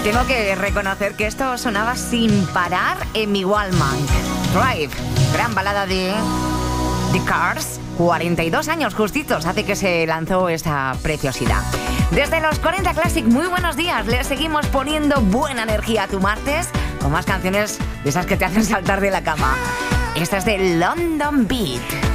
tengo que reconocer que esto sonaba sin parar en mi Walkman. Drive, gran balada de The Cars. 42 años justitos hace que se lanzó esta preciosidad. Desde los 40 Classic, muy buenos días. Les seguimos poniendo buena energía a tu martes con más canciones de esas que te hacen saltar de la cama. Esta es de London Beat.